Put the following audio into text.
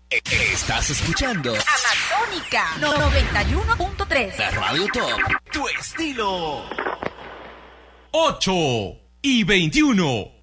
Estás escuchando Amazónica 91.3. la Radio Top, tu estilo. 8:21.